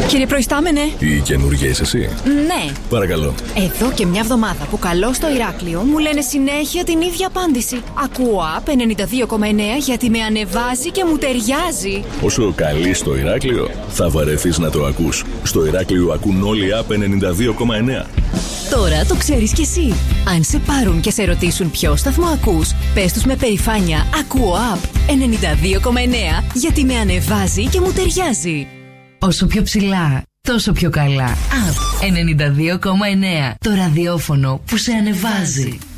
Κύριε Προϊστάμενε. Η καινούργια είσαι εσύ? Ναι. Παρακαλώ. Εδώ και μια εβδομάδα που καλώ στο Ηράκλειο μου λένε συνέχεια την ίδια απάντηση. Ακούω ΑΠ 92,9 γιατί με ανεβάζει και μου ταιριάζει. Όσο καλεί στο Ηράκλειο, θα βαρεθείς να το ακούς. Στο Ηράκλειο ακούν όλοι ΑΠ 92,9. Τώρα το ξέρεις κι εσύ. Αν σε πάρουν και σε ρωτήσουν ποιο σταθμό ακούς, πες τους με περηφάνεια ακούω ΑΠ 92,9 γιατί με ανεβάζει και μου ταιριάζει. Όσο πιο ψηλά, τόσο πιο καλά. ΑΠ 92,9. Το ραδιόφωνο που σε ανεβάζει.